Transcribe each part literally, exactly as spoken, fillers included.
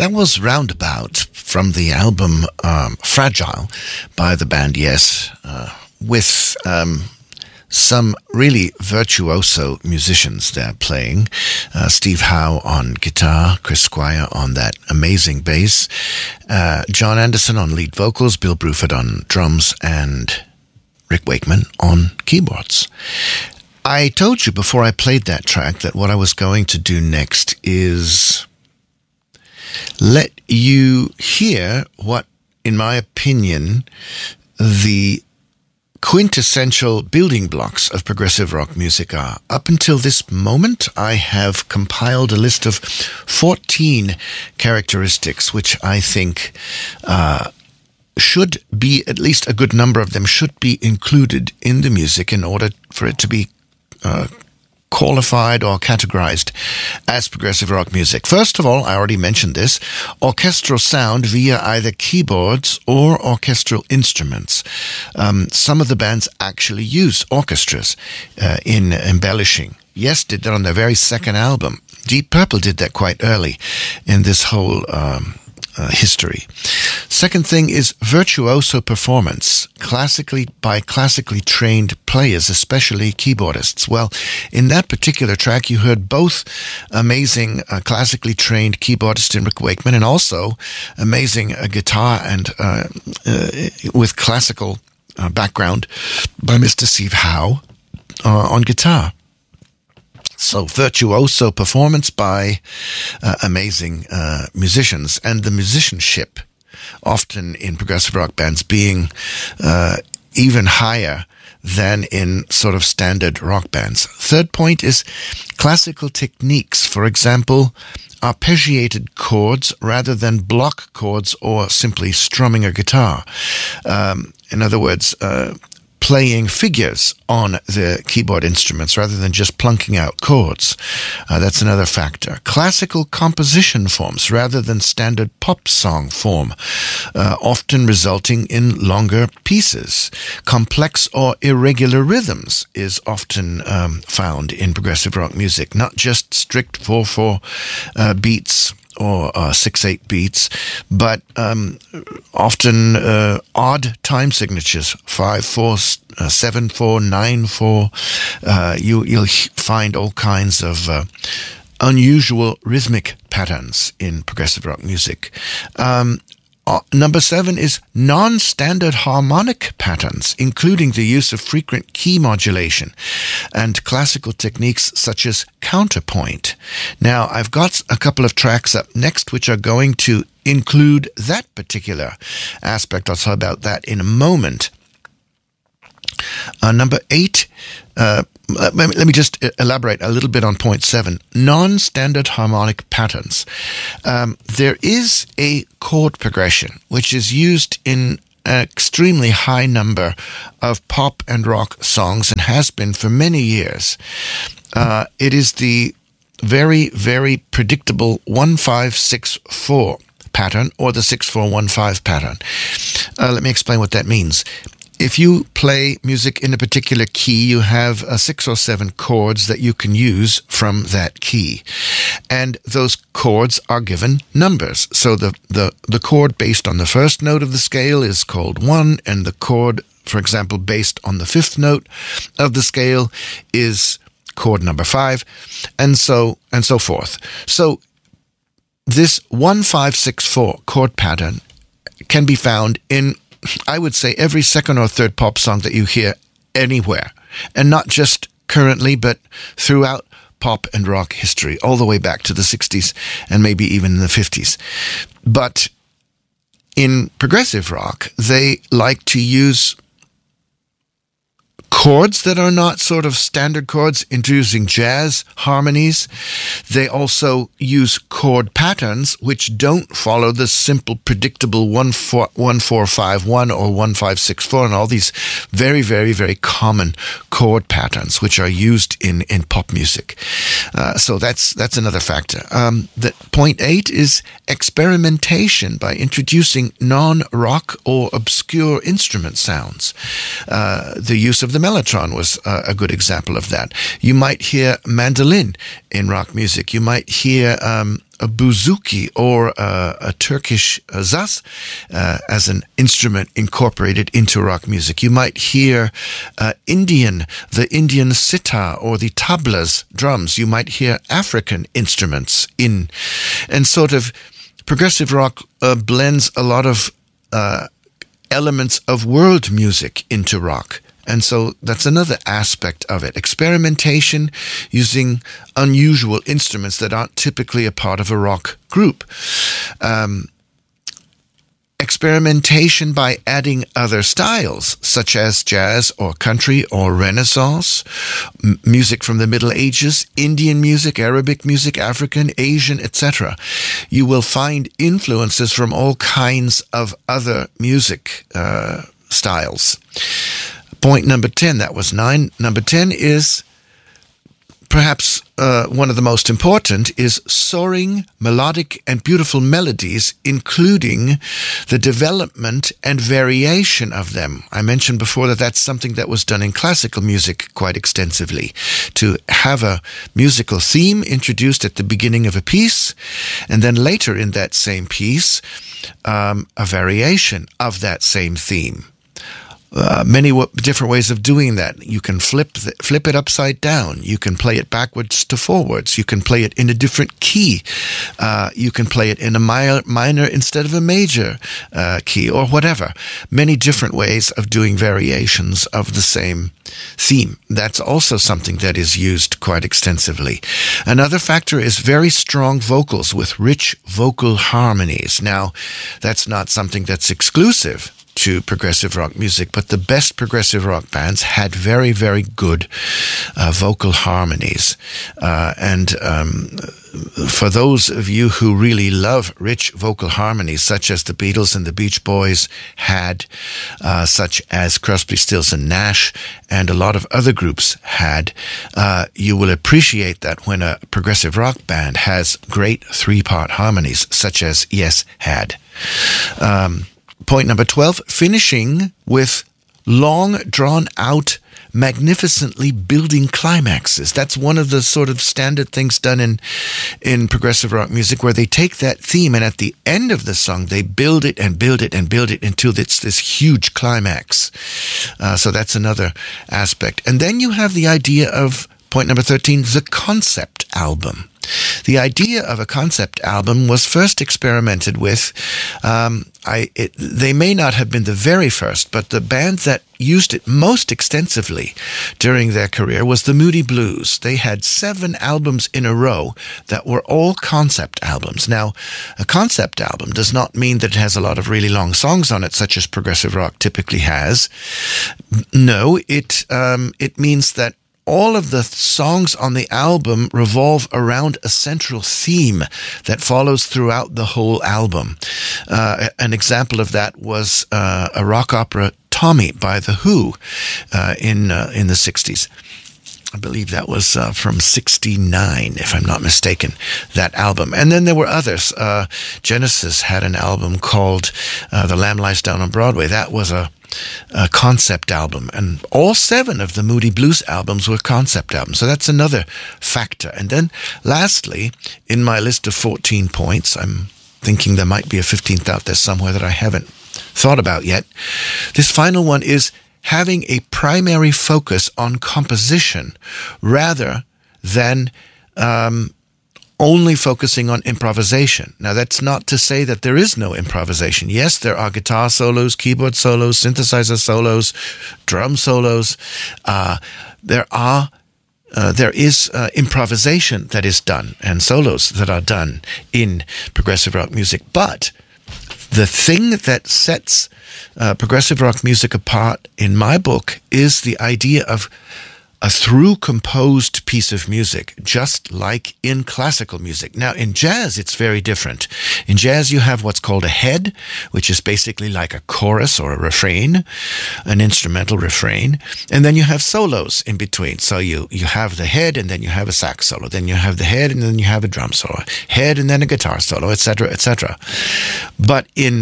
That was Roundabout from the album um, Fragile by the band Yes, uh, with um, some really virtuoso musicians there playing. Uh, Steve Howe on guitar, Chris Squire on that amazing bass, uh, John Anderson on lead vocals, Bill Bruford on drums, and Rick Wakeman on keyboards. I told you before I played that track that what I was going to do next is let you hear what, in my opinion, the quintessential building blocks of progressive rock music are. Up until this moment, I have compiled a list of fourteen characteristics which I think uh, should be, at least a good number of them, should be included in the music in order for it to be uh, qualified or categorized as progressive rock music. First of all, I already mentioned this, orchestral sound via either keyboards or orchestral instruments. Um, some of the bands actually use orchestras uh, in embellishing. Yes did that on their very second album. Deep Purple did that quite early in this whole um, uh, history. Second thing is virtuoso performance, classically by classically trained players, especially keyboardists. Well, in that particular track, you heard both amazing uh, classically trained keyboardist in Rick Wakeman and also amazing uh, guitar and uh, uh, with classical uh, background by Mister Steve Howe uh, on guitar. So virtuoso performance by uh, amazing uh, musicians, and the musicianship often in progressive rock bands being uh, even higher than in sort of standard rock bands. Third point is classical techniques. For example, arpeggiated chords rather than block chords or simply strumming a guitar. Um, in other words, uh, playing figures on the keyboard instruments rather than just plunking out chords. Uh, that's another factor. Classical composition forms rather than standard pop song form, uh, often resulting in longer pieces. Complex or irregular rhythms is often um, found in progressive rock music, not just strict four four uh, beats or uh, six eight beats, but um, often uh, odd time signatures, five four, uh, seven four, nine four. Uh, you, you'll find all kinds of uh, unusual rhythmic patterns in progressive rock music. Um, Uh, number seven is non-standard harmonic patterns, including the use of frequent key modulation and classical techniques such as counterpoint. Now, I've got a couple of tracks up next which are going to include that particular aspect. I'll talk about that in a moment. Uh, number eight, uh, let me, let me just elaborate a little bit on point seven. Non-standard harmonic patterns. Um, there is a chord progression which is used in an extremely high number of pop and rock songs and has been for many years. Uh, it is the very, very predictable one five six four pattern or the six four one five pattern. Uh, let me explain what that means. If you play music in a particular key, you have uh, six or seven chords that you can use from that key. And those chords are given numbers. So the, the, the chord based on the first note of the scale is called one, and the chord, for example, based on the fifth note of the scale is chord number five, and so and so forth. So this one five six four chord pattern can be found in, I would say, every second or third pop song that you hear anywhere. And not just currently, but throughout pop and rock history, all the way back to the sixties and maybe even the fifties. But in progressive rock, they like to use chords that are not sort of standard chords, introducing jazz harmonies. They also use chord patterns which don't follow the simple, predictable one four five one or one five six four and all these very, very, very common chord patterns which are used in, in pop music. Uh, so that's that's another factor. Um, the point eight is experimentation by introducing non-rock or obscure instrument sounds. Uh, the use of the mellotron was uh, a good example of that. You might hear mandolin in rock music. You might hear um, a bouzouki or uh, a Turkish uh, zaz uh, as an instrument incorporated into rock music. You might hear uh, Indian, the Indian sitar or the tablas drums. You might hear African instruments in, and sort of progressive rock uh, blends a lot of uh, elements of world music into rock. And so that's another aspect of it. Experimentation using unusual instruments that aren't typically a part of a rock group. Um, experimentation by adding other styles, such as jazz or country or Renaissance, m- music from the Middle Ages, Indian music, Arabic music, African, Asian, et cetera. You will find influences from all kinds of other music uh, styles. Point number ten, that was nine. Number ten is perhaps uh, one of the most important, is soaring, melodic, and beautiful melodies, including the development and variation of them. I mentioned before that that's something that was done in classical music quite extensively, to have a musical theme introduced at the beginning of a piece, and then later in that same piece, um, a variation of that same theme. Uh, many w- different ways of doing that. You can flip th- flip it upside down. You can play it backwards to forwards. You can play it in a different key. Uh, you can play it in a mi- minor instead of a major uh, key, or whatever. Many different ways of doing variations of the same theme. That's also something that is used quite extensively. Another factor is very strong vocals with rich vocal harmonies. Now, that's not something that's exclusive to progressive rock music, but the best progressive rock bands had very, very good uh, vocal harmonies. Uh, and um, for those of you who really love rich vocal harmonies, such as the Beatles and the Beach Boys had, uh, such as Crosby, Stills and Nash, and a lot of other groups had, uh, you will appreciate that when a progressive rock band has great three-part harmonies, such as Yes had. Um, Point number twelve, finishing with long, drawn-out, magnificently building climaxes. That's one of the sort of standard things done in in progressive rock music, where they take that theme and at the end of the song, they build it and build it and build it until it's this huge climax. Uh, so that's another aspect. And then you have the idea of, point number thirteen, the concept album. The idea of a concept album was first experimented with. Um, I, it, they may not have been the very first, but the band that used it most extensively during their career was the Moody Blues. They had seven albums in a row that were all concept albums. Now, a concept album does not mean that it has a lot of really long songs on it, such as progressive rock typically has. No, it um, it means that all of the songs on the album revolve around a central theme that follows throughout the whole album. Uh, an example of that was uh, a rock opera, Tommy, by The Who, uh, in uh, in the sixties. I believe that was uh, from sixty-nine, if I'm not mistaken, that album. And then there were others. Uh, Genesis had an album called uh, The Lamb Lies Down on Broadway. That was a, a concept album. And all seven of the Moody Blues albums were concept albums. So that's another factor. And then lastly, in my list of fourteen points, I'm thinking there might be a fifteenth out there somewhere that I haven't thought about yet. This final one is having a primary focus on composition rather than um, only focusing on improvisation. Now, that's not to say that there is no improvisation. Yes, there are guitar solos, keyboard solos, synthesizer solos, drum solos. Uh, there are Uh, there is uh, improvisation that is done and solos that are done in progressive rock music. But the thing that sets uh, progressive rock music apart in my book is the idea of a through composed piece of music, just like in classical music. Now, in jazz, it's very different. In jazz, you have what's called a head, which is basically like a chorus or a refrain, an instrumental refrain. And then you have solos in between. So you, you have the head, and then you have a sax solo. Then you have the head, and then you have a drum solo. Head, and then a guitar solo, et cetera, et cetera. But in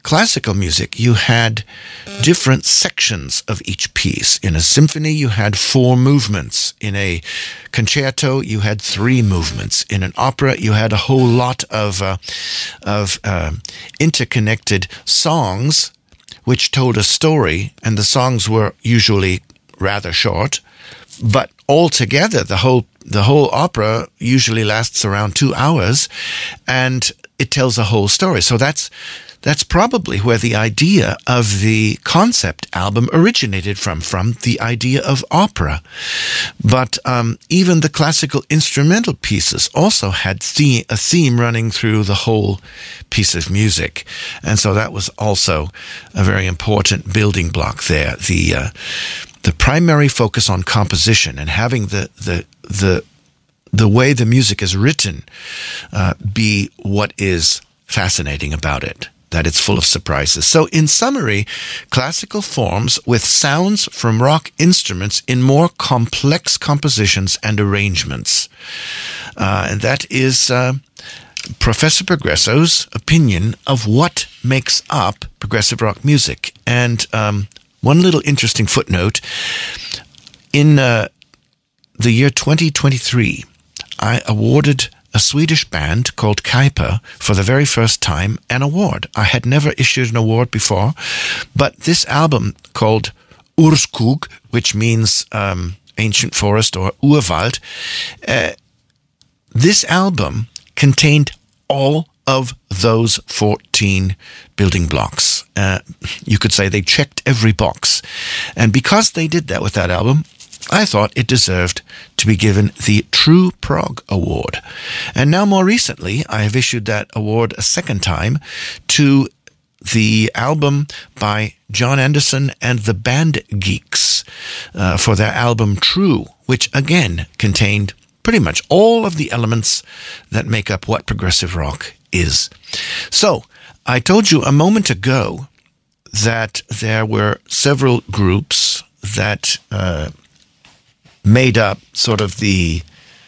classical music, you had different sections of each piece. In a symphony, you had four movements. In a concerto, you had three movements. In an opera, you had a whole lot of uh, of uh, interconnected songs which told a story, and the songs were usually rather short, but altogether the whole the whole opera usually lasts around two hours, and it tells a whole story. So that's that's probably where the idea of the concept album originated from, from the idea of opera. But um, even the classical instrumental pieces also had the- a theme running through the whole piece of music. And so that was also a very important building block there. The uh, the primary focus on composition and having the the the the way the music is written uh, be what is fascinating about it, that it's full of surprises. So in summary, classical forms with sounds from rock instruments in more complex compositions and arrangements. Uh, and that is uh, Professor Progresso's opinion of what makes up progressive rock music. And um, one little interesting footnote, in uh, the year twenty twenty-three, I awarded a Swedish band called Kuiper for the very first time an award. I had never issued an award before, but this album called Urskog, which means um, ancient forest or Urwald, uh, this album contained all of those fourteen building blocks. Uh, you could say they checked every box. And because they did that with that album, I thought it deserved to be given the True Prog Award. And now more recently, I have issued that award a second time to the album by John Anderson and the Band Geeks uh, for their album True, which again contained pretty much all of the elements that make up what progressive rock is. So, I told you a moment ago that there were several groups that uh, made up sort of the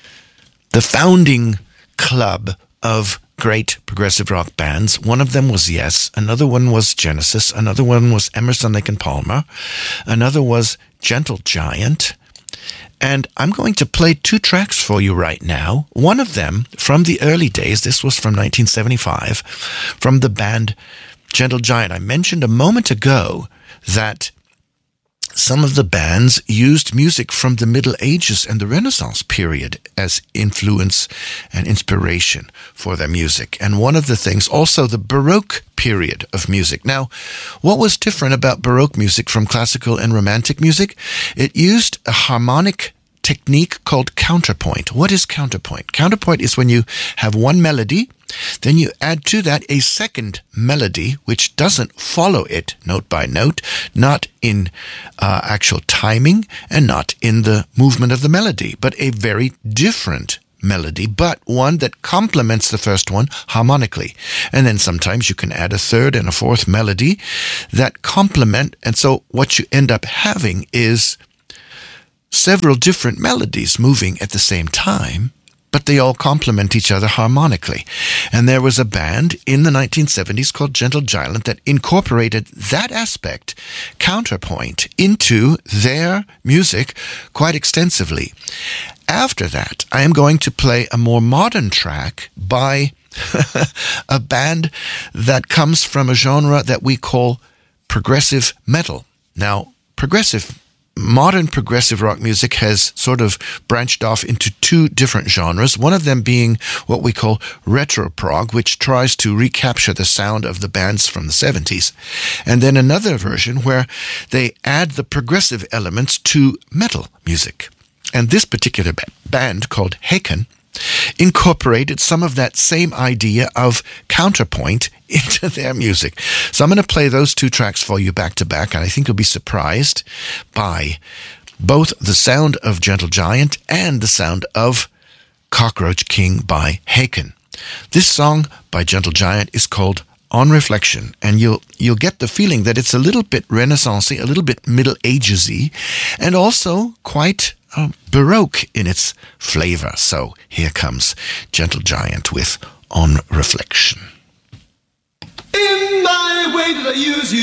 the founding club of great progressive rock bands. One of them was Yes, another one was Genesis, another one was Emerson, Lake and Palmer, another was Gentle Giant. And I'm going to play two tracks for you right now. One of them from the early days, this was from nineteen seventy-five, from the band Gentle Giant. I mentioned a moment ago that some of the bands used music from the Middle Ages and the Renaissance period as influence and inspiration for their music. And one of the things, also the Baroque period of music. Now, what was different about Baroque music from classical and Romantic music? It used a harmonic technique called counterpoint. What is counterpoint? Counterpoint is when you have one melody, then you add to that a second melody which doesn't follow it note by note, not in uh, actual timing and not in the movement of the melody, but a very different melody, but one that complements the first one harmonically. And then sometimes you can add a third and a fourth melody that complement, and so what you end up having is several different melodies moving at the same time, but they all complement each other harmonically. And there was a band in the nineteen seventies called Gentle Giant that incorporated that aspect, counterpoint, into their music quite extensively. After that, I am going to play a more modern track by a band that comes from a genre that we call progressive metal. Now, progressive Modern progressive rock music has sort of branched off into two different genres, one of them being what we call retro prog, which tries to recapture the sound of the bands from the seventies, and then another version where they add the progressive elements to metal music. And this particular ba- band called Häcken incorporated some of that same idea of counterpoint into their music. So I'm going to play those two tracks for you back to back, and I think you'll be surprised by both the sound of Gentle Giant and the sound of Cockroach King by Häcken. This song by Gentle Giant is called On Reflection, and you'll you'll get the feeling that it's a little bit Renaissance-y, a little bit Middle Ages-y, and also quite uh, Baroque in its flavor. So here comes Gentle Giant with On Reflection. In my way did I use you.